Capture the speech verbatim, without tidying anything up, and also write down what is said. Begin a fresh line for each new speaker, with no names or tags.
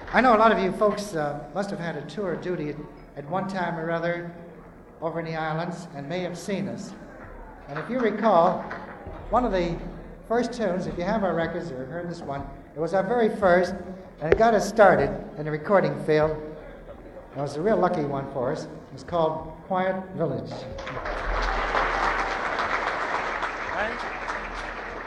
I know a lot of you folks uh, must have had a tour of duty at, at one time or other over in the islands and may have seen us. And if you recall, one of the first tunes, if you have our records or heard this one, it was our very first, and it got us started in the recording field. It was a real lucky one for us. It was called Quiet Village.
Right.